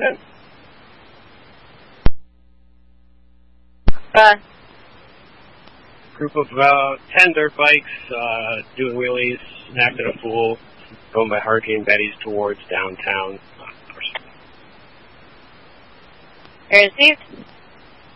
Group of about 10 dirt bikes doing wheelies, acting a fool, going by Hurricane Betty's towards downtown. Received.